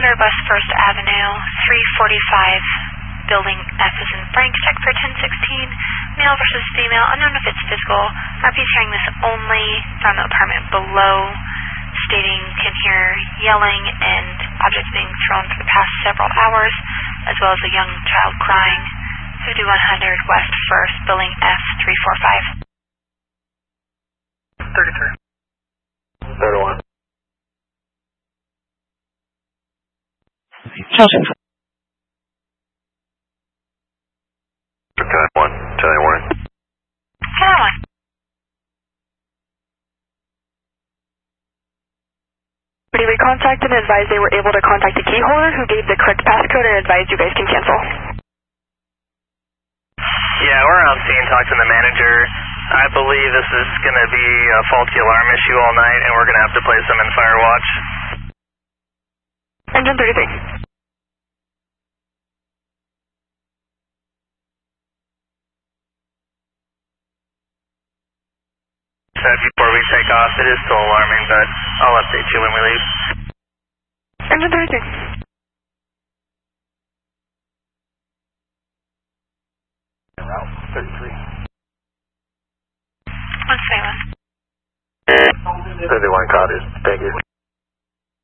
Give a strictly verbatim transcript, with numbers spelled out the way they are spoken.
West First Avenue, three forty-five, building F is in Frank, check for ten sixteen, male versus female, unknown if it's physical. R P is hearing this only from the apartment below, stating can hear yelling and objects being thrown for the past several hours, as well as a young child crying. fifty-one hundred West First, building F three forty-five. thirty-three. thirty-one. Chelsea. ten one, ten one. ten one. We contacted and advised they were able to contact the key holder who gave the correct passcode and advised you guys can cancel. Yeah, we're on scene talking to the manager. I believe this is going to be a faulty alarm issue all night, and we're going to have to place them in fire watch. Engine thirty-three. Said before we take off, it is still alarming, but I'll update you when we leave. Engine thirty-three. Route thirty-three. One seven one. thirty-one cottage, thank you.